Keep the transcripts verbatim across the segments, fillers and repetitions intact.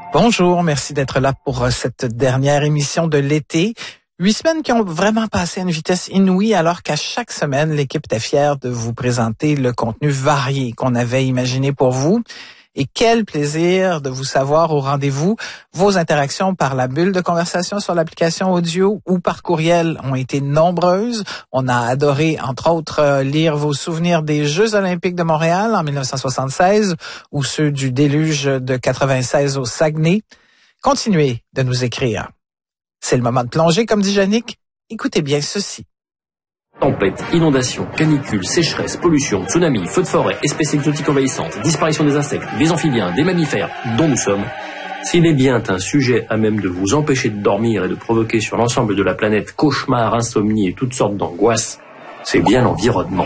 Bonjour, merci d'être là pour cette dernière émission de l'été. Huit semaines qui ont vraiment passé à une vitesse inouïe, alors qu'à chaque semaine, l'équipe était fière de vous présenter le contenu varié qu'on avait imaginé pour vous. Et quel plaisir de vous savoir au rendez-vous. Vos interactions par la bulle de conversation sur l'application audio ou par courriel ont été nombreuses. On a adoré, entre autres, lire vos souvenirs des Jeux olympiques de Montréal en dix-neuf cent soixante-seize ou ceux du déluge de quatre-vingt-seize au Saguenay. Continuez de nous écrire. C'est le moment de plonger, comme dit Yannick. Écoutez bien ceci. Tempêtes, inondations, canicules, sécheresse, pollution, tsunamis, feux de forêt, espèces exotiques envahissantes, disparition des insectes, des amphibiens, des mammifères, dont nous sommes. S'il est bien un sujet à même de vous empêcher de dormir et de provoquer sur l'ensemble de la planète cauchemars, insomnie et toutes sortes d'angoisses, c'est bien l'environnement.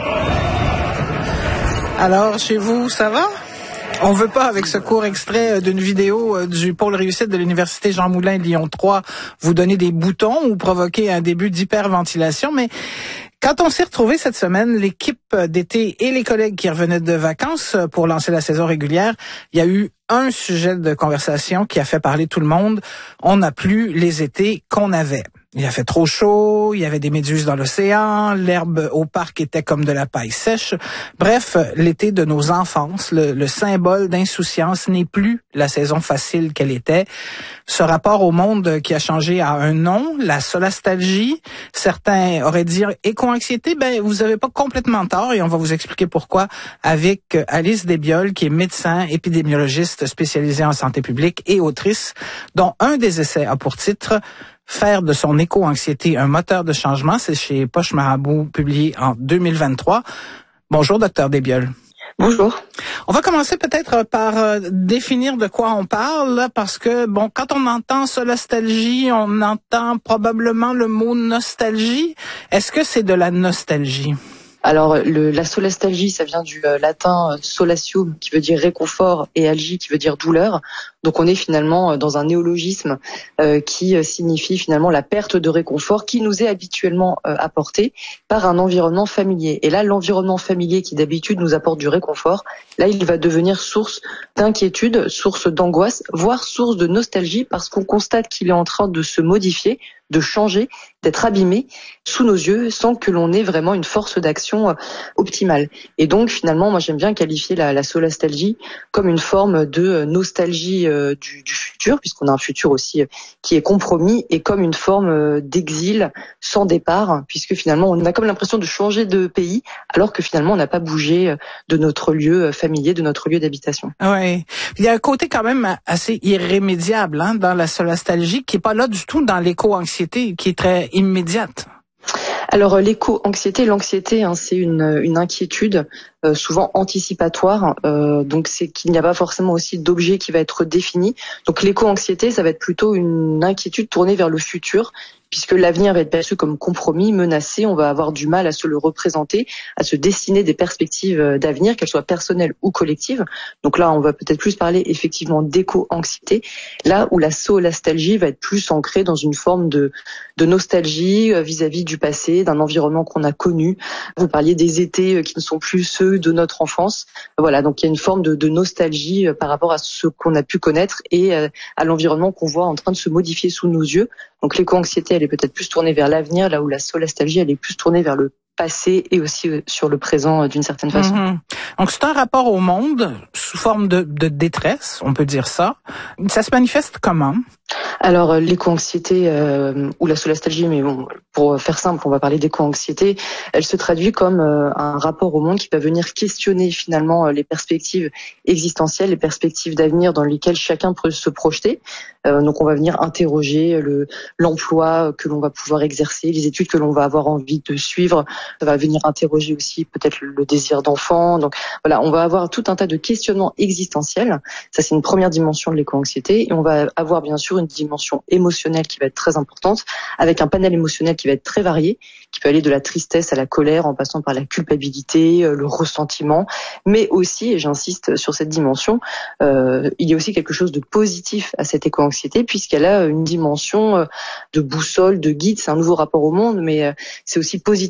Alors, chez vous, ça va? On veut pas, avec ce court extrait d'une vidéo du pôle réussite de l'Université Jean Moulin Lyon trois, vous donner des boutons ou provoquer un début d'hyperventilation, mais quand on s'est retrouvé cette semaine, l'équipe d'été et les collègues qui revenaient de vacances pour lancer la saison régulière, il y a eu un sujet de conversation qui a fait parler tout le monde. On n'a plus les étés qu'on avait. Il a fait trop chaud, il y avait des méduses dans l'océan, l'herbe au parc était comme de la paille sèche. Bref, l'été de nos enfances, le, le symbole d'insouciance, n'est plus la saison facile qu'elle était. Ce rapport au monde qui a changé a un nom, la solastalgie. Certains auraient dit éco-anxiété. Ben, vous avez pas complètement tort et on va vous expliquer pourquoi avec Alice Desbioles, qui est médecin épidémiologiste spécialisée en santé publique et autrice, dont un des essais a pour titre Faire de son éco-anxiété un moteur de changement. C'est chez Poche Marabout, publié en deux mille vingt-trois. Bonjour, docteur Desbioles. Bonjour. On va commencer peut-être par euh, définir de quoi on parle, là, parce que, bon, quand on entend solastalgie, on entend probablement le mot nostalgie. Est-ce que c'est de la nostalgie? Alors, le, la solastalgie, ça vient du euh, latin solatium, qui veut dire réconfort, et algie, qui veut dire douleur. Donc, on est finalement dans un néologisme euh, qui euh, signifie finalement la perte de réconfort qui nous est habituellement euh, apportée par un environnement familier. Et là, l'environnement familier qui d'habitude nous apporte du réconfort, là, il va devenir source d'inquiétude, source d'angoisse, voire source de nostalgie, parce qu'on constate qu'il est en train de se modifier, de changer, d'être abîmé sous nos yeux sans que l'on ait vraiment une force d'action euh, optimale. Et donc finalement, moi j'aime bien qualifier la, la solastalgie comme une forme de nostalgie euh, du, du futur, puisqu'on a un futur aussi euh, qui est compromis, et comme une forme euh, d'exil sans départ, puisque finalement on a comme l'impression de changer de pays, alors que finalement on n'a pas bougé euh, de notre lieu familier, de notre lieu d'habitation. Oui, il y a un côté quand même assez irrémédiable hein, dans la solastalgie, qui est pas là du tout dans l'éco-anxiété, qui est très immédiate. Alors l'éco-anxiété, l'anxiété, hein, c'est une, une inquiétude euh, souvent anticipatoire, euh, donc c'est qu'il n'y a pas forcément aussi d'objet qui va être défini. Donc l'éco-anxiété, ça va être plutôt une inquiétude tournée vers le futur, puisque l'avenir va être perçu comme compromis, menacé, on va avoir du mal à se le représenter, à se dessiner des perspectives d'avenir, qu'elles soient personnelles ou collectives. Donc là, on va peut-être plus parler effectivement d'éco-anxiété, là où la solastalgie va être plus ancrée dans une forme de, de nostalgie vis-à-vis du passé, d'un environnement qu'on a connu. Vous parliez des étés qui ne sont plus ceux de notre enfance. Voilà, donc il y a une forme de, de nostalgie par rapport à ce qu'on a pu connaître et à l'environnement qu'on voit en train de se modifier sous nos yeux. Donc l'éco-anxiété, elle est peut-être plus tournée vers l'avenir, là où la solastalgie, elle est plus tournée vers le passé et aussi sur le présent d'une certaine façon. Mm-hmm. Donc c'est un rapport au monde sous forme de, de détresse, on peut dire ça. Ça se manifeste comment? Alors l'éco-anxiété euh, ou la solastalgie, mais bon, pour faire simple, on va parler d'éco-anxiété, elle se traduit comme euh, un rapport au monde qui va venir questionner finalement les perspectives existentielles, les perspectives d'avenir dans lesquelles chacun peut se projeter. Euh, donc on va venir interroger le l'emploi que l'on va pouvoir exercer, les études que l'on va avoir envie de suivre. Ça va venir interroger aussi peut-être le désir d'enfant. Donc voilà, on va avoir tout un tas de questionnements existentiels. Ça, c'est une première dimension de l'éco-anxiété. Et on va avoir bien sûr une dimension émotionnelle qui va être très importante, avec un panel émotionnel qui va être très varié, qui peut aller de la tristesse à la colère, en passant par la culpabilité, le ressentiment, mais aussi, et j'insiste sur cette dimension, euh, il y a aussi quelque chose de positif à cette éco-anxiété, puisqu'elle a une dimension de boussole, de guide. C'est un nouveau rapport au monde, mais c'est aussi positif de venir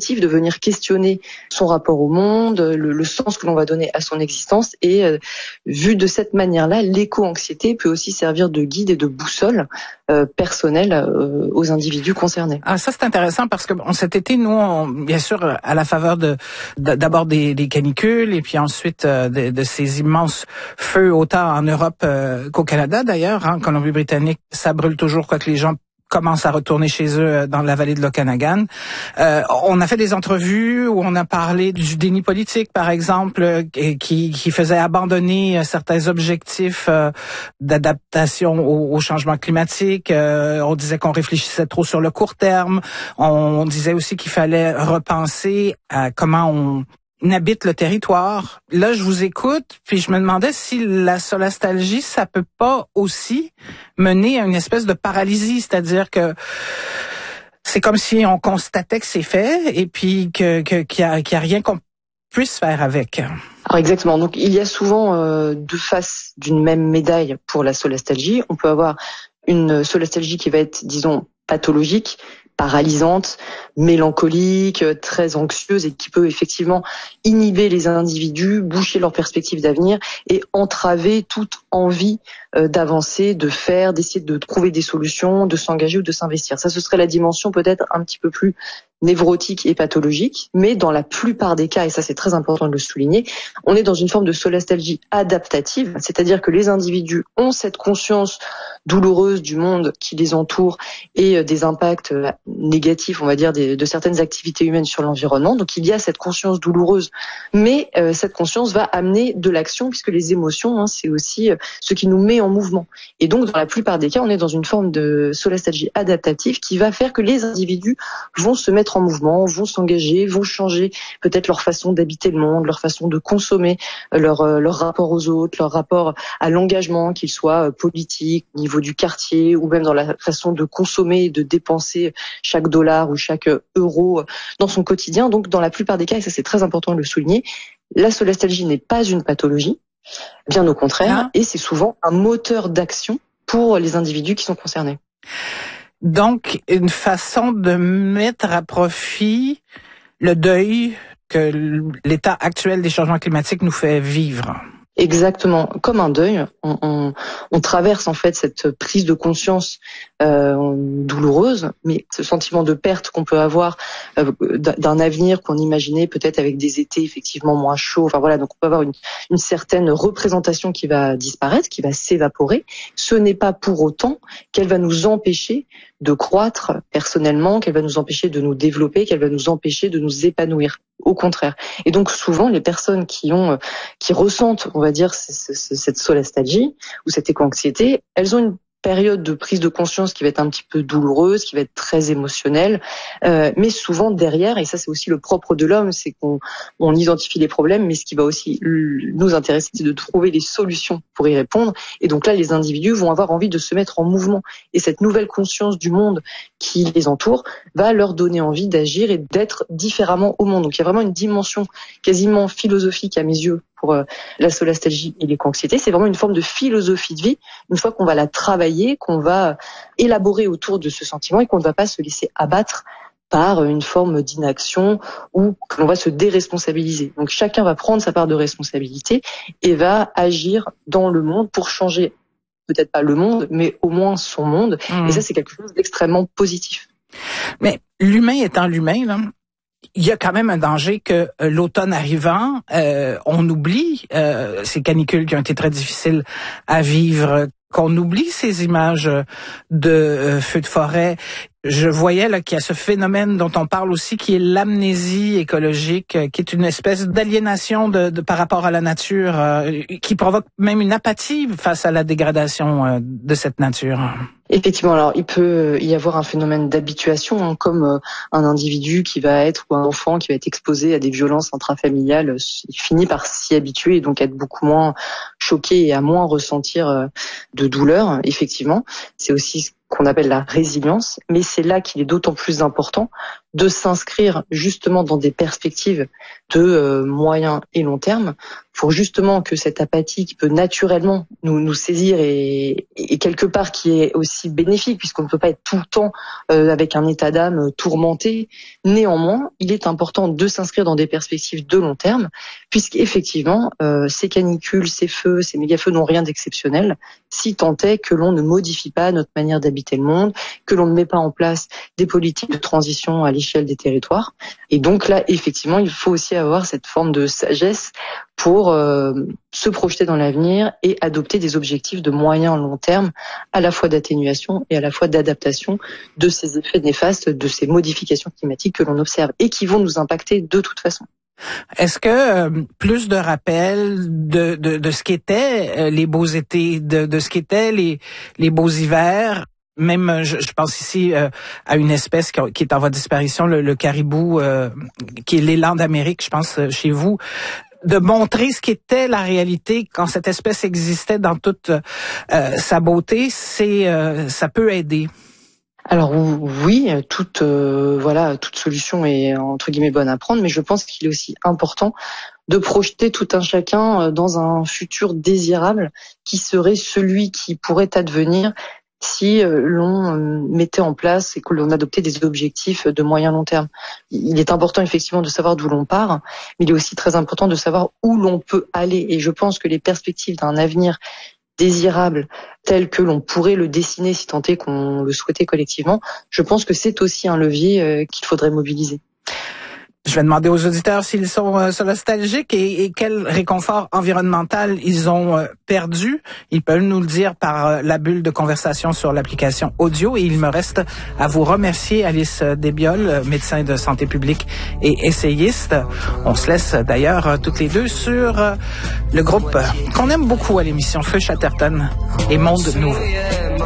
venir questionner son rapport au monde, le, le sens que l'on va donner à son existence. Et euh, vu de cette manière-là, l'éco-anxiété peut aussi servir de guide et de boussole euh, personnelle euh, aux individus concernés. Ah, ça c'est intéressant parce que bon, cet été, nous, on, bien sûr, à la faveur de, de d'abord des, des canicules et puis ensuite euh, de, de ces immenses feux autant en Europe euh, qu'au Canada d'ailleurs, en hein, Colombie-Britannique, ça brûle toujours quoique les gens commencent à retourner chez eux dans la vallée de l'Okanagan. Euh, on a fait des entrevues où on a parlé du déni politique, par exemple, qui, qui faisait abandonner certains objectifs euh, d'adaptation au, au changement climatique. Euh, on disait qu'on réfléchissait trop sur le court terme. On disait aussi qu'il fallait repenser à comment on habite le territoire. Là, je vous écoute, puis je me demandais si la solastalgie, ça peut pas aussi mener à une espèce de paralysie, c'est-à-dire que c'est comme si on constatait que c'est fait et puis que, que qu'il y a, qu'il y a rien qu'on puisse faire avec. Alors exactement. Donc il y a souvent euh, deux faces d'une même médaille pour la solastalgie. On peut avoir une solastalgie qui va être, disons, pathologique, paralysante, mélancolique, très anxieuse et qui peut effectivement inhiber les individus, boucher leurs perspectives d'avenir et entraver toute envie euh, d'avancer, de faire, d'essayer de trouver des solutions, de s'engager ou de s'investir. Ça, ce serait la dimension peut-être un petit peu plus névrotique et pathologique, mais dans la plupart des cas, et ça c'est très important de le souligner, on est dans une forme de solastalgie adaptative, c'est-à-dire que les individus ont cette conscience douloureuse du monde qui les entoure et des impacts négatifs, on va dire, des, de certaines activités humaines sur l'environnement. Donc il y a cette conscience douloureuse, mais euh, cette conscience va amener de l'action puisque les émotions, hein, c'est aussi ce qui nous met en mouvement. Et donc dans la plupart des cas, on est dans une forme de solastalgie adaptative qui va faire que les individus vont se mettre en mouvement, vont s'engager, vont changer peut-être leur façon d'habiter le monde, leur façon de consommer, leur, leur rapport aux autres, leur rapport à l'engagement, qu'il soit politique, au niveau du quartier ou même dans la façon de consommer et de dépenser chaque dollar ou chaque euro dans son quotidien. Donc dans la plupart des cas, et ça c'est très important de le souligner, la solastalgie n'est pas une pathologie, bien au contraire, ah. et c'est souvent un moteur d'action pour les individus qui sont concernés. Donc, une façon de mettre à profit le deuil que l'état actuel des changements climatiques nous fait vivre. Exactement, comme un deuil, on, on, on traverse en fait cette prise de conscience euh, douloureuse, mais ce sentiment de perte qu'on peut avoir euh, d'un avenir qu'on imaginait peut-être avec des étés effectivement moins chauds. Enfin voilà, donc on peut avoir une, une certaine représentation qui va disparaître, qui va s'évaporer. Ce n'est pas pour autant qu'elle va nous empêcher de croître personnellement, qu'elle va nous empêcher de nous développer, qu'elle va nous empêcher de nous épanouir. Au contraire. Et donc souvent les personnes qui ont, qui ressentent, on va dire, cette solastalgie ou cette éco-anxiété, elles ont une période de prise de conscience qui va être un petit peu douloureuse, qui va être très émotionnelle, euh, mais souvent derrière, et ça c'est aussi le propre de l'homme, c'est qu'on on identifie les problèmes, mais ce qui va aussi nous intéresser, c'est de trouver les solutions pour y répondre. Et donc là, les individus vont avoir envie de se mettre en mouvement. Et cette nouvelle conscience du monde qui les entoure va leur donner envie d'agir et d'être différemment au monde. Donc il y a vraiment une dimension quasiment philosophique à mes yeux pour la solastalgie et l'éco-anxiété. C'est vraiment une forme de philosophie de vie, une fois qu'on va la travailler, qu'on va élaborer autour de ce sentiment et qu'on ne va pas se laisser abattre par une forme d'inaction ou que l'on va se déresponsabiliser. Donc chacun va prendre sa part de responsabilité et va agir dans le monde pour changer, peut-être pas le monde, mais au moins son monde. Mmh. Et ça, c'est quelque chose d'extrêmement positif. Mais l'humain étant l'humain, là, il y a quand même un danger que euh, l'automne arrivant, euh, on oublie euh, ces canicules qui ont été très difficiles à vivre, qu'on oublie ces images de euh, feux de forêt. Je voyais là qu'il y a ce phénomène dont on parle aussi, qui est l'amnésie écologique, qui est une espèce d'aliénation de, de par rapport à la nature, euh, qui provoque même une apathie face à la dégradation euh, de cette nature. Effectivement, alors il peut y avoir un phénomène d'habituation, hein, comme euh, un individu qui va être, ou un enfant qui va être exposé à des violences intrafamiliales, il finit par s'y habituer et donc être beaucoup moins choqué et à moins ressentir euh, de douleur. Effectivement, c'est aussi ce qu'on appelle la résilience, mais c'est là qu'il est d'autant plus important de s'inscrire justement dans des perspectives de euh, moyen et long terme pour justement que cette apathie qui peut naturellement nous, nous saisir et, et quelque part qui est aussi aussi bénéfique puisqu'on ne peut pas être tout le temps euh, avec un état d'âme tourmenté. Néanmoins, il est important de s'inscrire dans des perspectives de long terme puisqu'effectivement, euh, ces canicules, ces feux, ces méga-feux n'ont rien d'exceptionnel si tant est que l'on ne modifie pas notre manière d'habiter le monde, que l'on ne met pas en place des politiques de transition à l'échelle des territoires. Et donc là, effectivement, il faut aussi avoir cette forme de sagesse pour euh, se projeter dans l'avenir et adopter des objectifs de moyen long terme, à la fois d'atténuation et à la fois d'adaptation de ces effets néfastes, de ces modifications climatiques que l'on observe et qui vont nous impacter de toute façon. Est-ce que euh, plus de rappels de, de, de ce qu'étaient euh, les beaux étés, de, de ce qu'étaient les, les beaux hivers, même je, je pense ici euh, à une espèce qui, qui est en voie de disparition, le, le caribou, euh, qui est l'élan d'Amérique, je pense, chez vous, de montrer ce qu'était la réalité quand cette espèce existait dans toute euh, sa beauté, c'est euh, ça peut aider. Alors oui, toute euh, voilà, toute solution est entre guillemets bonne à prendre, mais je pense qu'il est aussi important de projeter tout un chacun dans un futur désirable qui serait celui qui pourrait advenir si l'on mettait en place et que l'on adoptait des objectifs de moyen long terme. Il est important effectivement de savoir d'où l'on part, mais il est aussi très important de savoir où l'on peut aller. Et je pense que les perspectives d'un avenir désirable tel que l'on pourrait le dessiner si tant est qu'on le souhaitait collectivement, je pense que c'est aussi un levier qu'il faudrait mobiliser. Je vais demander aux auditeurs s'ils sont euh, nostalgiques et, et quel réconfort environnemental ils ont euh, perdu. Ils peuvent nous le dire par euh, la bulle de conversation sur l'application audio. Et il me reste à vous remercier, Alice Desbioles, médecin de santé publique et essayiste. On se laisse d'ailleurs euh, toutes les deux sur euh, le groupe euh, qu'on aime beaucoup à l'émission, Feu Chatterton et Monde Nouveau.